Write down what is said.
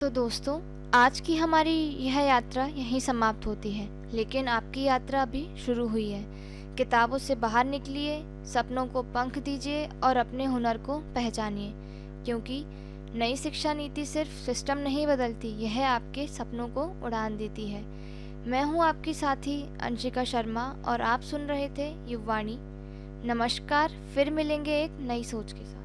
तो दोस्तों, आज की हमारी यह यात्रा यहीं समाप्त होती है, लेकिन आपकी यात्रा अभी शुरू हुई है। किताबों से बाहर निकलिए, सपनों को पंख दीजिए और अपने हुनर को पहचानिए, क्योंकि नई शिक्षा नीति सिर्फ सिस्टम नहीं बदलती, यह आपके सपनों को उड़ान देती है। मैं हूँ आपकी साथी अंशिका शर्मा और आप सुन रहे थे युववाणी। नमस्कार, फिर मिलेंगे एक नई सोच के साथ।